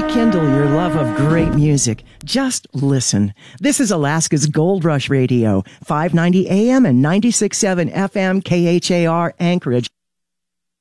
rekindle your love of great music. Just listen. This is Alaska's Gold Rush Radio, 590 AM and 96.7 FM KHAR Anchorage.